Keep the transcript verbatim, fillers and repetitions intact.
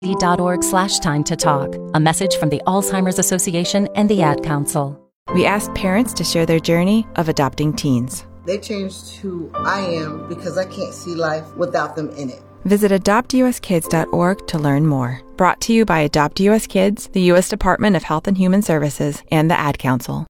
dot org slash time to talk. A message from the Alzheimer's Association and the Ad Council. We asked parents to share their journey of adopting teens. They changed who I am because I can't see life without them in it. Visit adopt u s kids dot org to learn more. Brought to you by Adopt U S Kids, the U S Department of Health and Human Services, and the Ad Council.